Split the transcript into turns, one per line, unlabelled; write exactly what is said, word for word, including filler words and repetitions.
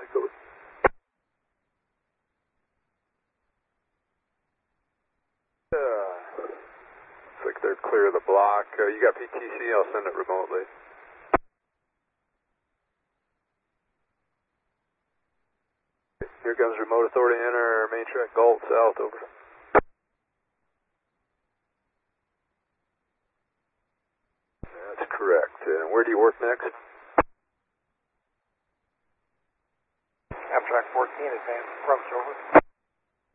code. Uh, looks like they're clear of the block. Uh, you got P T C, I'll send it remotely. Here comes remote authority, enter main track Galt south, over. That's correct. And where do you work next?
Amtrak fourteen, advanced approach, over.